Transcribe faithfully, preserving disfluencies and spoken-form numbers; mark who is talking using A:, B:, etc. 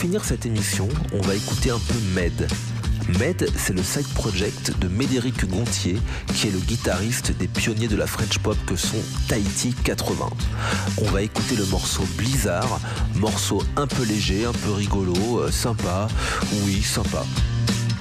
A: finir cette émission, on va écouter un peu Med. Med, c'est le side project de Médéric Gontier, qui est le guitariste des pionniers de la French pop que sont Tahiti quatre-vingts. On va écouter le morceau Blizzard, morceau un peu léger, un peu rigolo, euh, sympa, oui, sympa.